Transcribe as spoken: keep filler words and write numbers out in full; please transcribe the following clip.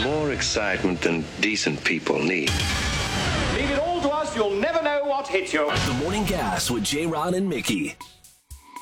more excitement than decent people need. Leave it all to us, you'll never know what hits you. The Morning Gas with J. Rod and Mickey.